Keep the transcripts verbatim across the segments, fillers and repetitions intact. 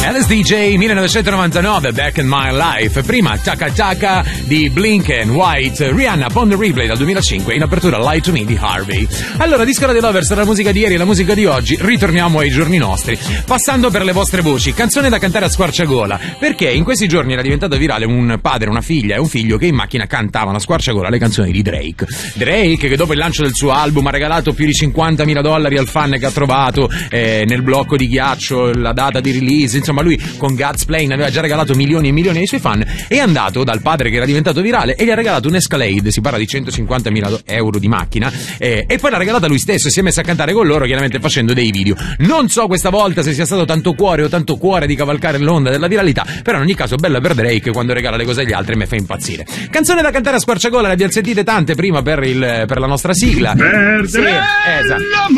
L S D J millenovecentonovantanove, Back in My Life. Prima Taka Taka di Blink and White, Rihanna Pon the Replay dal duemilacinque, in apertura Lie to Me di Harvey. Allora, Disco Radio Lovers, la musica di ieri e la musica di oggi, ritorniamo ai giorni nostri, passando per le vostre voci, canzone da cantare a squarciagola, perché in questi giorni era diventato virale un padre, una figlia e un figlio che in macchina cantavano a squarciagola le canzoni di Drake. Drake, che dopo il lancio del suo album ha regalato più di cinquantamila dollari al fan che ha trovato eh, nel blocco di ghiaccio la data di release, insomma lui con God's Plane aveva già regalato milioni e milioni ai suoi fan, è andato dal padre che era diventato virale e gli ha regalato un Escalade, si parla di centocinquantamila euro di macchina, eh, e poi l'ha regalata lui stesso e si è messo a cantare con loro, chiaramente facendo dei video. Non so questa volta se sia stato tanto cuore o tanto cuore di cavalcare l'onda della viralità, però in ogni caso bella per Drake, quando regala le cose agli altri mi fa impazzire. Canzone da cantare a squarciagola, ne abbiamo sentite tante prima per, il, per la nostra sigla. Perdere sì, esatto,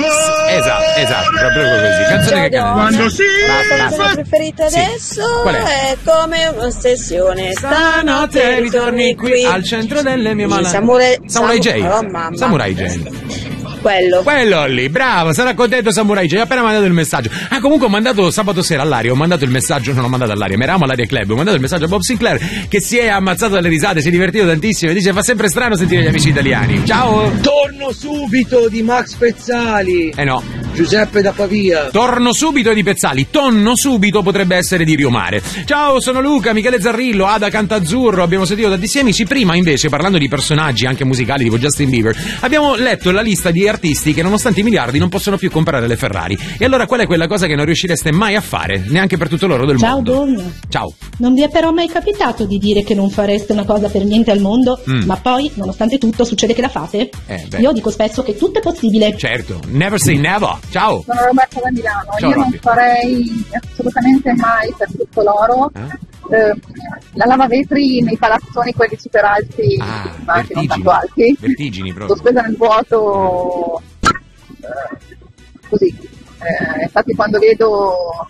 esatto, esatto, proprio così. Canzone che canta. Quando si la canzone preferita sì. adesso Qual è? è come un'ossessione. Stanotte ritorni qui al centro delle mie mani. Samurai, Samurai J. Oh, mamma. Samurai J. Quello. Quello lì, bravo, sarà contento Samurai J. Ha appena mandato il messaggio. Ah, comunque ho mandato sabato sera all'aria, ho mandato il messaggio, non ho mandato all'aria, mi eravamo all'Aria Club, ho mandato il messaggio a Bob Sinclair che si è ammazzato dalle risate, si è divertito tantissimo e dice fa sempre strano sentire gli amici italiani. Ciao! Torno subito di Max Pezzali. Eh no. Giuseppe da Pavia. Torno subito di Pezzali, tonno subito potrebbe essere di Riomare. Ciao, sono Luca, Michele Zarrillo, Ada Cantazzurro, abbiamo sentito tantissimi amici. Prima invece, parlando di personaggi anche musicali tipo Justin Bieber, abbiamo letto la lista di artisti che nonostante i miliardi non possono più comprare le Ferrari. E allora qual è quella cosa che non riuscireste mai a fare, neanche per tutto l'oro del Ciao, mondo? Don. Ciao. Non vi è però mai capitato di dire che non fareste una cosa per niente al mondo, Mm. ma poi, nonostante tutto, succede che la fate? Eh, beh. Io dico spesso che tutto è possibile. Certo, never say never. Ciao. Sono Roberta da Milano. Ciao, Io non Robby. farei assolutamente mai per tutto l'oro Eh? eh, la lavavetri nei palazzoni quelli super alti, Ah, ma anche non vertigini. tanto alti, Vertigini proprio. sospesa nel vuoto, eh, così. Eh, infatti quando vedo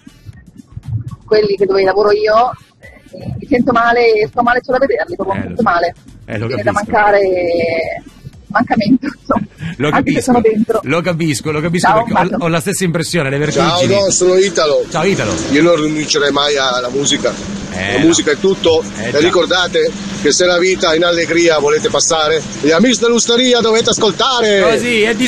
quelli che dove lavoro io eh, mi sento male, sto male solo a vederli, proprio Eh, mi lo sento so. male. Eh, lo Viene da capisco. mancare mancamento, insomma. Lo Anche se capisco, sono dentro. lo capisco, lo capisco Ciao, perché ho, bacio. ho la stessa impressione, le Ciao, vertigini. no, sono Italo. Ciao Italo. Io non rinuncerei mai alla musica. Eh, la no. musica è tutto. Eh, e già. ricordate che se la vita in allegria volete passare, gli amici dell'Usteria dovete ascoltare. Così, è di